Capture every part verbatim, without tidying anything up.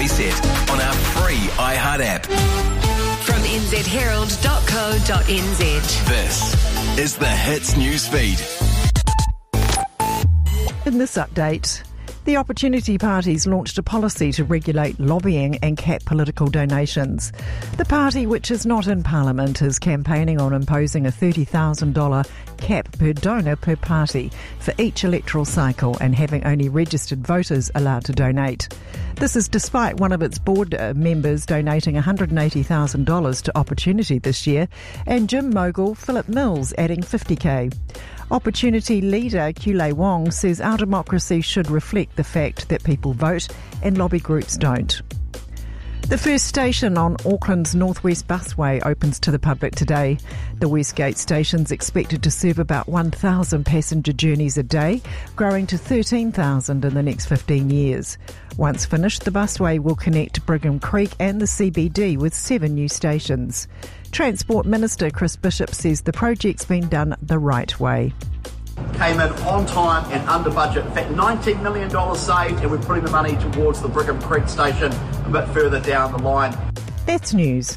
Reset on our free iHeart app. From n z herald dot co dot n z. This is the Hits News Feed. In this update, the Opportunity Party's launched a policy to regulate lobbying and cap political donations. The party, which is not in Parliament, is campaigning on imposing a thirty thousand dollars cap per donor per party for each electoral cycle and having only registered voters allowed to donate. This is despite one of its board members donating one hundred eighty thousand dollars to Opportunity this year and gym mogul Philip Mills adding fifty thousand dollars. Opportunity leader Kulei Wong says our democracy should reflect the fact that people vote and lobby groups don't. The first station on Auckland's Northwest Busway opens to the public today. The Westgate station's expected to serve about one thousand passenger journeys a day, growing to thirteen thousand in the next fifteen years. Once finished, the busway will connect Brigham Creek and the C B D with seven new stations. Transport Minister Chris Bishop says the project's been done the right way. Came in on time and under budget. In fact, nineteen million dollars saved, and we're putting the money towards the Brigham Creek station a bit further down the line. That's news.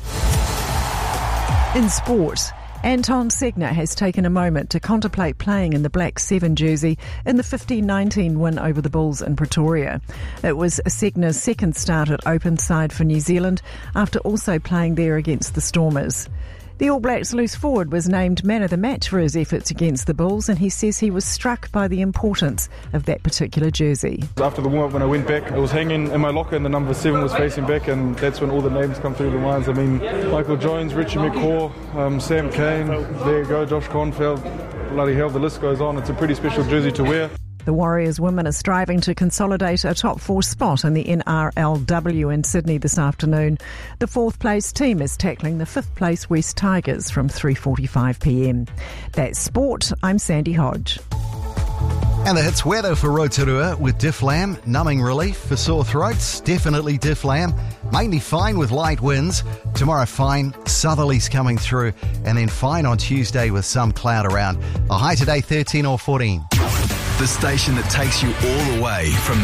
In sport, Anton Segner has taken a moment to contemplate playing in the Black Seven jersey in the fifteen nineteen win over the Bulls in Pretoria. It was Segner's second start at open side for New Zealand after also playing there against the Stormers. The All Blacks loose forward was named man of the match for his efforts against the Bulls, and he says he was struck by the importance of that particular jersey. After the warm-up, when I went back, it was hanging in my locker and the number seven was facing back, and that's when all the names come through the minds. I mean, Michael Jones, Richie McCaw, um, Sam Cane, there you go, Josh Cornfeld, bloody hell, the list goes on. It's a pretty special jersey to wear. The Warriors women are striving to consolidate a top four spot in the N R L W in Sydney this afternoon. The fourth place team is tackling the fifth place West Tigers from three forty-five p m. That's sport. I'm Sandy Hodge. And the hits weather for Rotorua with Diff Lamb, numbing relief for sore throats, definitely Diff Lamb, mainly fine with light winds. Tomorrow fine, southerlies coming through, and then fine on Tuesday with some cloud around. A high today thirteen or fourteen. The station that takes you all the way from the